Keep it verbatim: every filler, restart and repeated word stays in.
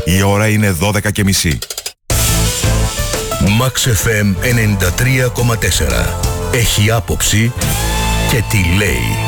Η ώρα είναι δώδεκα και μισή. Max εφ εμ ενενήντα τρία κόμμα τέσσερα. Έχει άποψη και τι λέει.